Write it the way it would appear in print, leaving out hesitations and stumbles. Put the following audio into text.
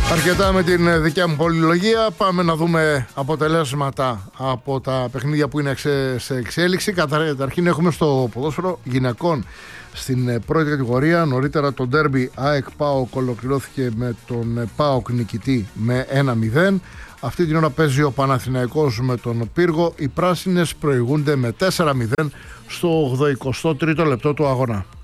Αρκετά με την δικιά μου πολυλογία. Πάμε να δούμε αποτελέσματα από τα παιχνίδια που είναι σε εξέλιξη. Καταρχήν έχουμε στο ποδόσφαιρο γυναικών στην πρώτη κατηγορία. Νωρίτερα το ντέρμπι ΑΕΚ ΠΑΟΚ ολοκληρώθηκε με τον ΠΑΟΚ νικητή με 1-0. Αυτή την ώρα παίζει ο Παναθηναϊκός με τον Πύργο. Οι πράσινες προηγούνται με 4-0 στο 83ο λεπτό του αγώνα.